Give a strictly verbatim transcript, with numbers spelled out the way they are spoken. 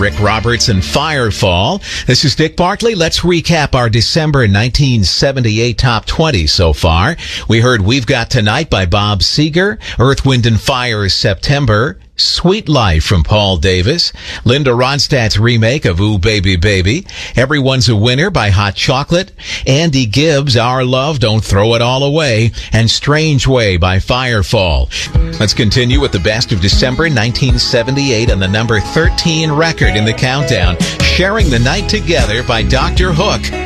Rick Roberts and Firefall. This is Dick Bartley. Let's recap our December nineteen seventy-eight top twenty so far. We heard We've Got Tonight by Bob Seger, Earth, Wind and Fire's September, Sweet Life from Paul Davis, Linda Ronstadt's remake of Ooh Baby Baby, Everyone's a Winner by Hot Chocolate, Andy Gibbs' Our Love, Don't Throw It All Away, and Strange Way by Firefall. Let's continue with the best of December nineteen seventy-eight on the number thirteen record in the countdown, Sharing the Night Together by Doctor Hook.